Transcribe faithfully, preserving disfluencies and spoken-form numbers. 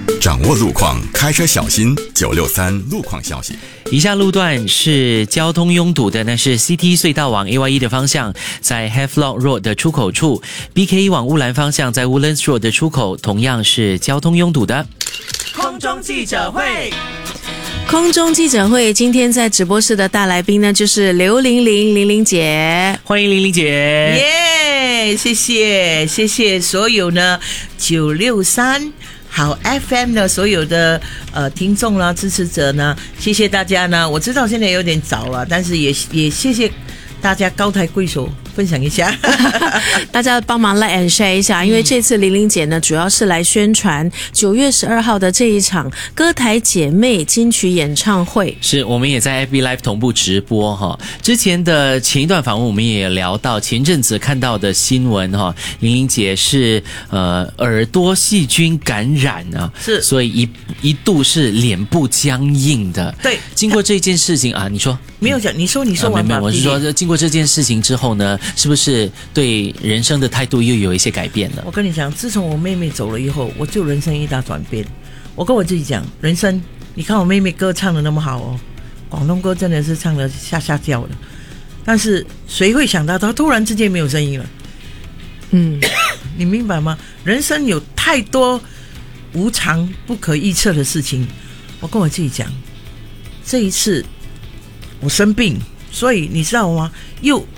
掌握路况，开车小心。九六三路况消息。 以下路段是交通拥堵的，那是 C T 隧道往 A Y E 的方向，在 Havelock Road 的出口处 ；B K E 往乌兰方向，在 Woodlands Road 的出口同样是交通拥堵的。 空中记者会。 空中记者会，今天在直播室的大来宾呢，就是刘玲玲玲玲姐， 欢迎玲玲姐。 耶、yeah, 谢谢谢谢所有呢九六三好 F M 的所有的呃听众啦、支持者呢，谢谢大家呢。我知道现在有点早了，但是也也谢谢大家高抬贵手。分享一下大家帮忙来 and share 一下，因为这次玲玲姐呢主要是来宣传九月十二号的这一场歌台姐妹金曲演唱会。 是，我们也在 F B Live 同步直播哈。之前的前一段访问我们也聊到，前阵子看到的新闻哈，玲玲姐是呃耳朵细菌感染啊， 是， 所以一一度是脸部僵硬的。 对， 经过这件事情啊，你说没有讲，你说你说完吧、 啊、没有，我是说经过这件事情之后呢，是不是对人生的态度又有一些改变了？ 我跟你讲，自从我妹妹走了以后，我就人生一大转变。我跟我自己讲，人生，你看我妹妹歌唱的那么好哦，广东歌真的是唱的下下叫的，但是谁会想到她突然之间没有声音了？ 嗯， 你明白吗？人生有太多无常不可预测的事情。我跟我自己讲，这一次我生病，所以你知道吗？又